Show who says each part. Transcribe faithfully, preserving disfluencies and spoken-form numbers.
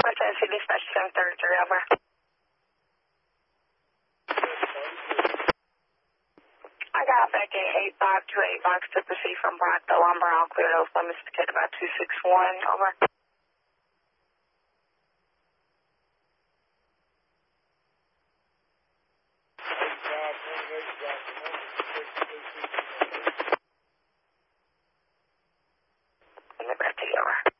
Speaker 1: West Tennessee Dispatch seven thirty-three, over. I got back at eight five two eight box to proceed from Brock to Lumber. I'll clear those limits to get about two six one, over. Liberty, over.